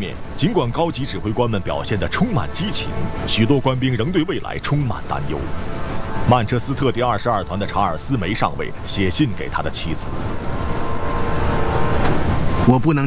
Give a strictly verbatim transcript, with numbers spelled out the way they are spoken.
面，尽管高级指挥官们表现得充满激情，许多官兵仍对未来充满担忧。曼彻斯特第二十二团的查尔斯梅上尉写信给他的妻子： 我不能